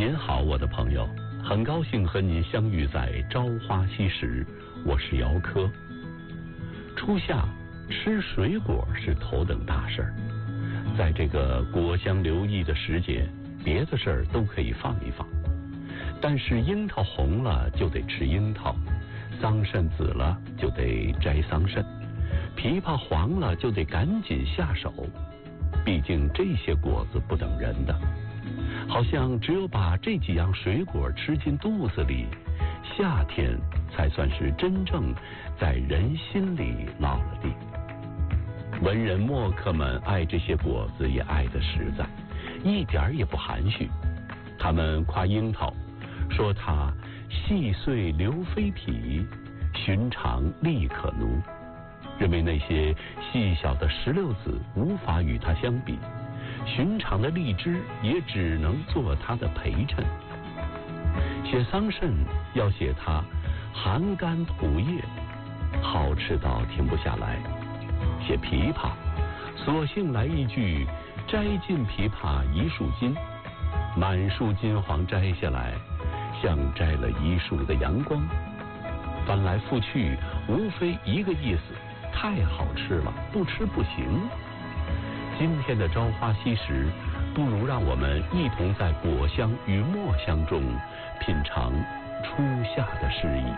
您好，我的朋友，很高兴和您相遇在朝花夕拾，我是姚科。初夏吃水果是头等大事儿，在这个果香留溢的时节，别的事儿都可以放一放，但是樱桃红了就得吃樱桃，桑葚紫了就得摘桑葚，枇杷黄了就得赶紧下手。毕竟这些果子不等人的，好像只有把这几样水果吃进肚子里，夏天才算是真正在人心里落了地。文人墨客们爱这些果子也爱得实在，一点也不含蓄。他们夸樱桃，说它细碎留非皮，寻常力可奴，认为那些细小的石榴籽无法与它相比，寻常的荔枝也只能做它的陪衬。写桑葚要写它含甘吐叶，好吃到停不下来。写枇杷，索性来一句摘尽枇杷一树金，满树金黄摘下来，像摘了一树的阳光。翻来覆去无非一个意思，太好吃了，不吃不行。今天的朝花夕拾，不如让我们一同在果香与墨香中品尝初夏的诗意。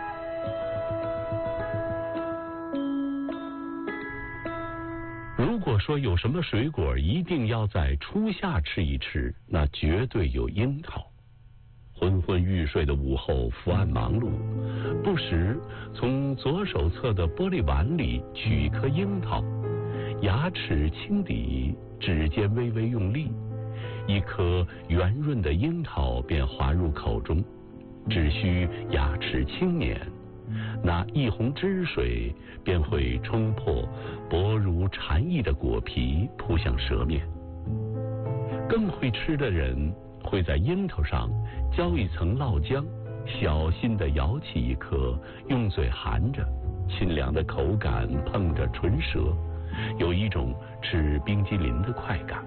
如果说有什么水果一定要在初夏吃一吃，那绝对有樱桃。昏昏欲睡的午后，伏案忙碌，不时从左手侧的玻璃碗里取一颗樱桃，牙齿轻抵，指尖微微用力，一颗圆润的樱桃便滑入口中，只需牙齿轻捻，那一泓汁水便会冲破薄如蝉翼的果皮，扑向舌面。更会吃的人会在樱桃上浇一层烙浆，小心地舀起一颗，用嘴含着，清凉的口感碰着唇舌，有一种吃冰激凌的快感。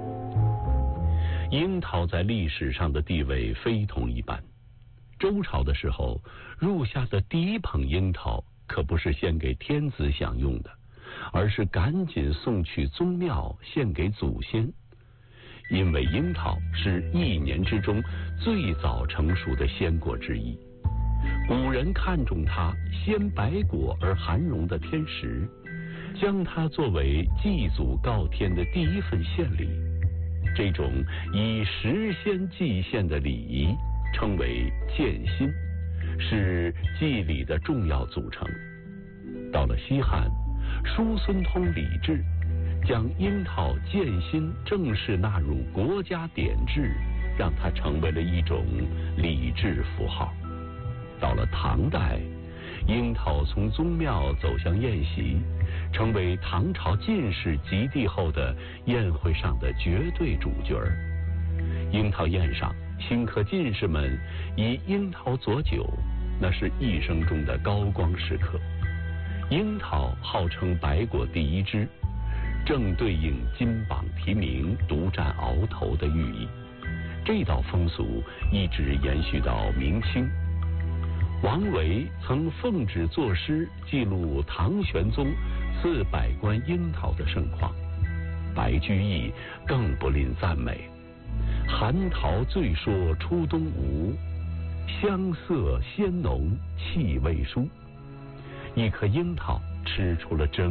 樱桃在历史上的地位非同一般。周朝的时候，入夏的第一捧樱桃可不是献给天子享用的，而是赶紧送去宗庙献给祖先。因为樱桃是一年之中最早成熟的鲜果之一，古人看重它鲜白果而含绒的天时，将它作为祭祖告天的第一份献礼。这种以时鲜祭献的礼仪称为建新，是祭礼的重要组成。到了西汉，叔孙通礼制，将樱桃建新正式纳入国家典制，让它成为了一种礼制符号。到了唐代，樱桃从宗庙走向宴席，成为唐朝进士及第后的宴会上的绝对主角。樱桃宴上，新科进士们以樱桃佐酒，那是一生中的高光时刻。樱桃号称百果第一枝，正对应金榜题名、独占鳌头的寓意。这道风俗一直延续到明清。王维曾奉旨作诗记录唐玄宗赐百官樱桃的盛况，白居易更不吝赞美：寒桃最说初冬无，香色鲜浓气未舒。一颗樱桃吃出了整